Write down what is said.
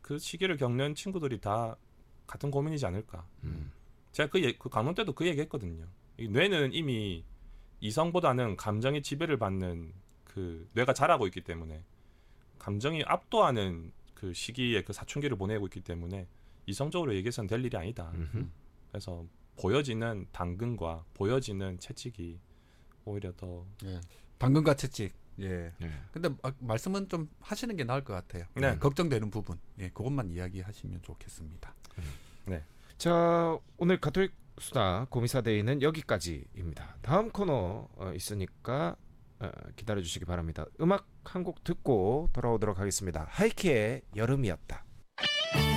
그 시기를 겪는 친구들이 다 같은 고민이지 않을까. 제가 그 강론 때도 그 얘기했거든요. 이 뇌는 이미 이성보다는 감정의 지배를 받는 그 뇌가 자라고 있기 때문에 감정이 압도하는 그 시기에 그 사춘기를 보내고 있기 때문에 이성적으로 얘기해서는 될 일이 아니다. 그래서 보여지는 당근과 보여지는 채찍이 오히려 더 예. 당근과 채찍. 예. 예. 근데 말씀은 좀 하시는 게 나을 것 같아요. 네. 걱정되는 부분. 예, 그것만 이야기하시면 좋겠습니다. 자, 오늘 가톨릭 수다 고미사데이는 여기까지입니다. 다음 코너 있으니까 기다려 주시기 바랍니다. 음악 한 곡 듣고 돌아오도록 하겠습니다. 하이키의 여름이었다.